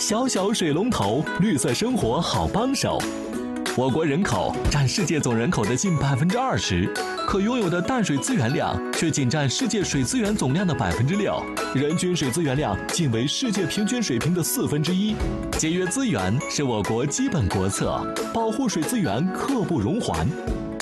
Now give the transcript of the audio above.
小小水龙头，绿色生活好帮手。我国人口占世界总人口的近20%，可拥有的淡水资源量却仅占世界水资源总量的6%，人均水资源量仅为世界平均水平的1/4。节约资源是我国基本国策，保护水资源刻不容缓。